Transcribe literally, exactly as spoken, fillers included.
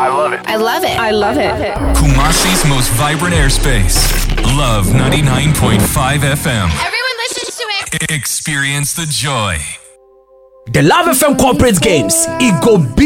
I love it. I love it. I love it. Kumasi's most vibrant airspace. Love ninety-nine point five F M. Everyone listens to it. Experience the joy. The Love F M Corporate Games, it go big.